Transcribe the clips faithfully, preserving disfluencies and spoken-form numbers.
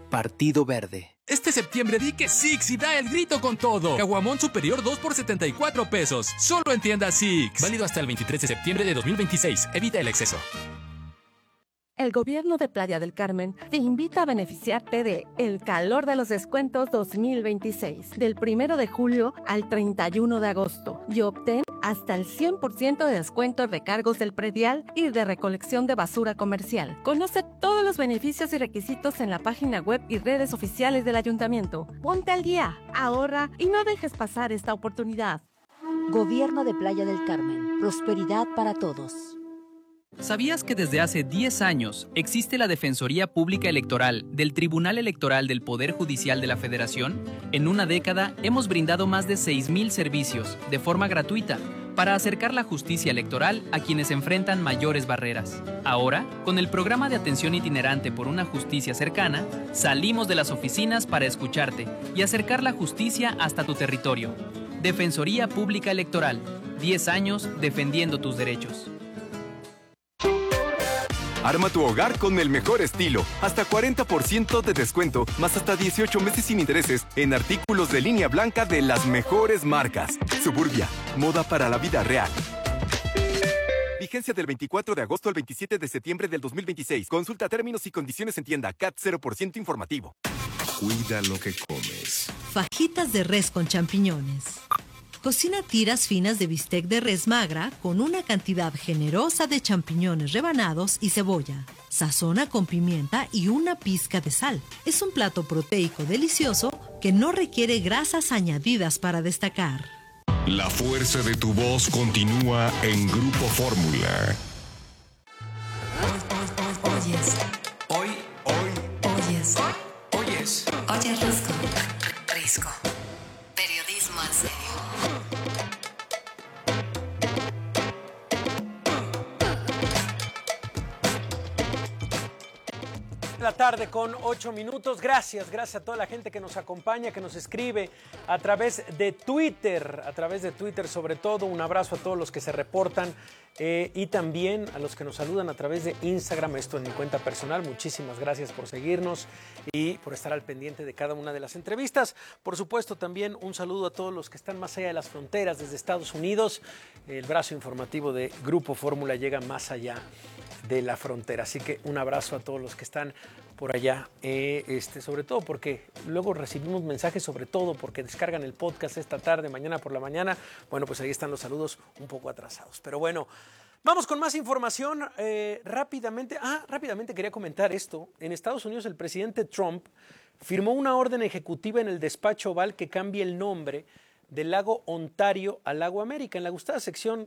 Partido Verde. Este septiembre di que Six y da el grito con todo. Caguamón superior dos por setenta y cuatro pesos. Solo en tienda Six. Válido hasta el veintitrés de septiembre de dos mil veintiséis. Evita el exceso. El gobierno de Playa del Carmen te invita a beneficiarte de El Calor de los Descuentos dos mil veintiséis, del primero de julio al treinta y uno de agosto, y obtén hasta el cien por ciento de descuento en recargos del predial y de recolección de basura comercial. Conoce todos los beneficios y requisitos en la página web y redes oficiales del ayuntamiento. Ponte al día, ahorra y no dejes pasar esta oportunidad. Gobierno de Playa del Carmen. Prosperidad para todos. ¿Sabías que desde hace diez años existe la Defensoría Pública Electoral del Tribunal Electoral del Poder Judicial de la Federación? En una década hemos brindado más de seis mil servicios de forma gratuita para acercar la justicia electoral a quienes enfrentan mayores barreras. Ahora, con el programa de atención itinerante por una justicia cercana, salimos de las oficinas para escucharte y acercar la justicia hasta tu territorio. Defensoría Pública Electoral, diez años defendiendo tus derechos. Arma tu hogar con el mejor estilo. Hasta cuarenta por ciento de descuento, más hasta dieciocho meses sin intereses en artículos de línea blanca de las mejores marcas. Suburbia, moda para la vida real. Vigencia del veinticuatro de agosto al veintisiete de septiembre del dos mil veintiséis. Consulta términos y condiciones en tienda. C A T cero por ciento informativo. Cuida lo que comes. Fajitas de res con champiñones. Cocina tiras finas de bistec de res magra con una cantidad generosa de champiñones rebanados y cebolla. Sazona con pimienta y una pizca de sal. Es un plato proteico delicioso que no requiere grasas añadidas para destacar. La fuerza de tu voz continúa en Grupo Fórmula. Oyes. Hoy, hoy. Oyes. Oyes. Oye, Risco. Risco. Periodismo en serio. La tarde con ocho minutos. Gracias, gracias a toda la gente que nos acompaña, que nos escribe a través de Twitter, a través de Twitter sobre todo. Un abrazo a todos los que se reportan eh, y también a los que nos saludan a través de Instagram, esto en mi cuenta personal. Muchísimas gracias por seguirnos y por estar al pendiente de cada una de las entrevistas. Por supuesto, también un saludo a todos los que están más allá de las fronteras, desde Estados Unidos. El brazo informativo de Grupo Fórmula llega más allá de la frontera, así que un abrazo a todos los que están por allá, eh, este, sobre todo porque luego recibimos mensajes, sobre todo porque descargan el podcast esta tarde, mañana por la mañana. Bueno, pues ahí están los saludos un poco atrasados, pero bueno, vamos con más información eh, rápidamente. Ah, rápidamente quería comentar esto. En Estados Unidos el presidente Trump firmó una orden ejecutiva en el despacho Oval que cambia el nombre del lago Ontario al lago América. En la gustada sección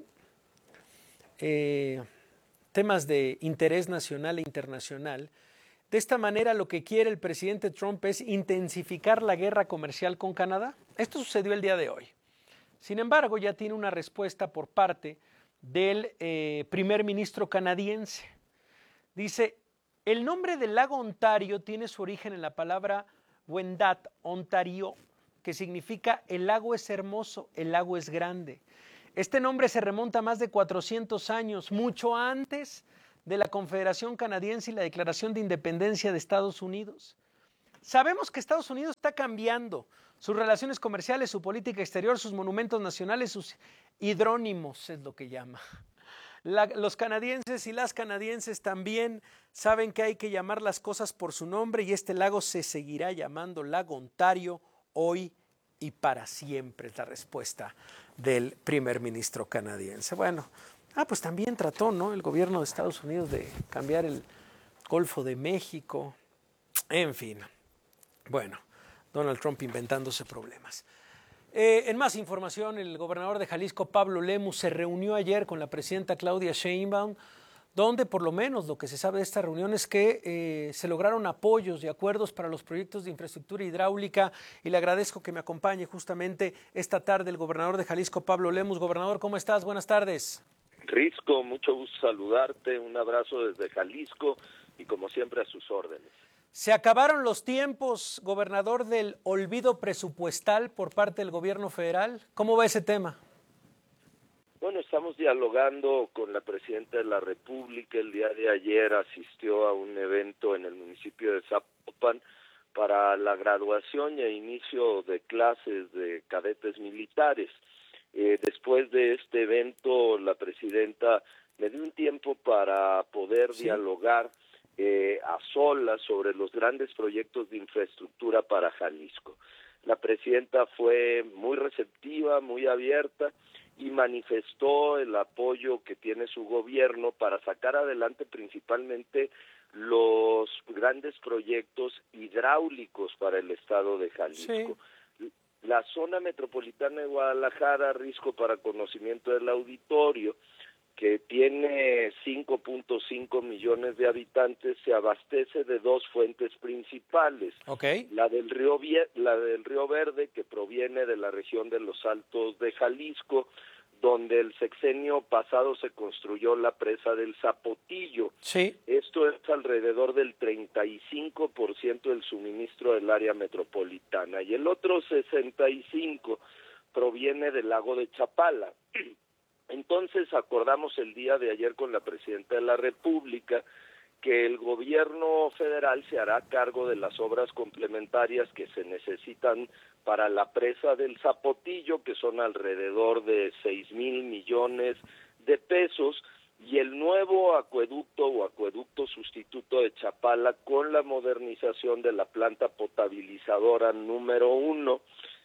eh, temas de interés nacional e internacional. De esta manera, lo que quiere el presidente Trump es intensificar la guerra comercial con Canadá. Esto sucedió el día de hoy. Sin embargo, ya tiene una respuesta por parte del eh, primer ministro canadiense. Dice, el nombre del lago Ontario tiene su origen en la palabra Wendat, Ontario, que significa el lago es hermoso, el lago es grande. Este nombre se remonta a más de cuatrocientos años, mucho antes de la Confederación Canadiense y la Declaración de Independencia de Estados Unidos. Sabemos que Estados Unidos está cambiando sus relaciones comerciales, su política exterior, sus monumentos nacionales, sus hidrónimos, es lo que llama. La, los canadienses y las canadienses también saben que hay que llamar las cosas por su nombre y este lago se seguirá llamando Lago Ontario hoy y para siempre, es la respuesta del primer ministro canadiense. Bueno, ah, pues también trató, ¿no?, el gobierno de Estados Unidos de cambiar el Golfo de México. En fin, bueno, Donald Trump inventándose problemas. Eh, en más información, el gobernador de Jalisco, Pablo Lemus, se reunió ayer con la presidenta Claudia Sheinbaum, donde por lo menos lo que se sabe de esta reunión es que eh, se lograron apoyos y acuerdos para los proyectos de infraestructura hidráulica y le agradezco que me acompañe justamente esta tarde el gobernador de Jalisco, Pablo Lemus. Gobernador, ¿cómo estás? Buenas tardes. Risco, mucho gusto saludarte, un abrazo desde Jalisco y como siempre a sus órdenes. Se acabaron los tiempos, gobernador, del olvido presupuestal por parte del gobierno federal. ¿Cómo va ese tema? Bueno, estamos dialogando con la presidenta de la República. El día de ayer asistió a un evento en el municipio de Zapopan para la graduación y inicio de clases de cadetes militares. Eh, después de este evento, la presidenta me dio un tiempo para poder sí. dialogar eh, a solas sobre los grandes proyectos de infraestructura para Jalisco. La presidenta fue muy receptiva, muy abierta y manifestó el apoyo que tiene su gobierno para sacar adelante principalmente los grandes proyectos hidráulicos para el estado de Jalisco. Sí. La zona metropolitana de Guadalajara, Risco, para conocimiento del auditorio, que tiene cinco punto cinco millones de habitantes, se abastece de dos fuentes principales. Okay. La del río Vie- la del río Verde, que proviene de la región de los Altos de Jalisco, donde el sexenio pasado se construyó la presa del Zapotillo. Sí. Esto es alrededor del treinta y cinco por ciento del suministro del área metropolitana, y el otro sesenta y cinco por ciento proviene del lago de Chapala. Entonces acordamos el día de ayer con la Presidenta de la República que el gobierno federal se hará cargo de las obras complementarias que se necesitan para la presa del Zapotillo, que son alrededor de seis mil millones de pesos, y el nuevo acueducto o acueducto sustituto de Chapala con la modernización de la planta potabilizadora número uno,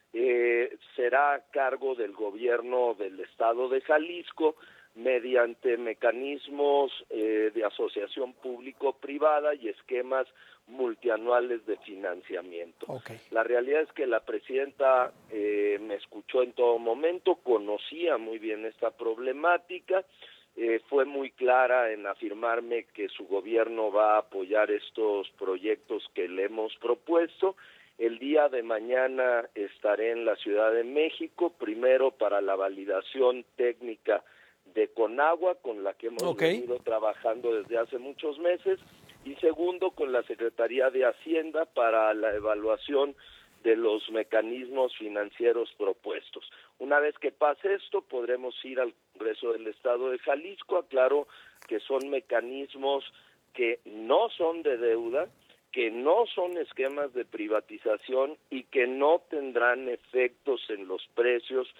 eh, será a cargo del gobierno del estado de Jalisco, mediante mecanismos eh, de asociación público-privada y esquemas multianuales de financiamiento. Okay. La realidad es que la presidenta eh, me escuchó en todo momento, conocía muy bien esta problemática, eh, fue muy clara en afirmarme que su gobierno va a apoyar estos proyectos que le hemos propuesto. El día de mañana estaré en la Ciudad de México, primero para la validación técnica de Conagua, con la que hemos okay. venido trabajando desde hace muchos meses, y segundo con la Secretaría de Hacienda para la evaluación de los mecanismos financieros propuestos. Una vez que pase esto, podremos ir al Congreso del Estado de Jalisco. Aclaro que son mecanismos que no son de deuda, que no son esquemas de privatización y que no tendrán efectos en los precios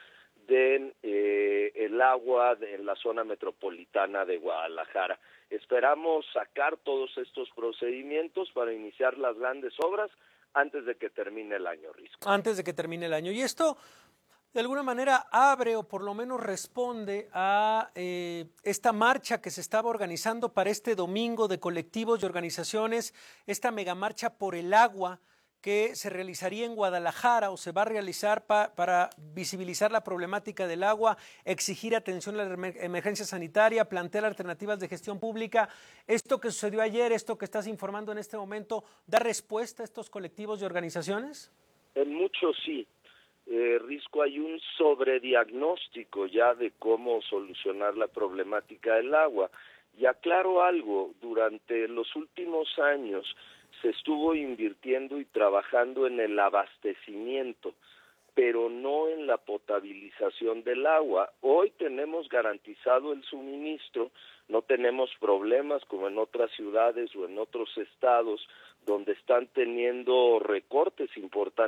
de eh, el agua de, en la zona metropolitana de Guadalajara. Esperamos sacar todos estos procedimientos para iniciar las grandes obras antes de que termine el año, Risco. Antes de que termine el año. Y esto, de alguna manera, abre o por lo menos responde a eh, esta marcha que se estaba organizando para este domingo de colectivos y organizaciones, esta megamarcha por el agua, que se realizaría en Guadalajara o se va a realizar pa, para visibilizar la problemática del agua, exigir atención a la emergencia sanitaria, plantear alternativas de gestión pública. Esto que sucedió ayer, esto que estás informando en este momento, ¿da respuesta a estos colectivos y organizaciones? En muchos sí. Eh, Risco, hay un sobrediagnóstico ya de cómo solucionar la problemática del agua. Y aclaro algo, durante los últimos años se estuvo invirtiendo y trabajando en el abastecimiento, pero no en la potabilización del agua. Hoy tenemos garantizado el suministro, no tenemos problemas como en otras ciudades o en otros estados donde están teniendo recortes importantes